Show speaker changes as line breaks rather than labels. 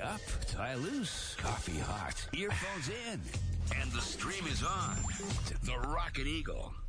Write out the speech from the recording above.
up, tie loose, coffee hot, earphones in, and the stream is on to the Rocket Eagle.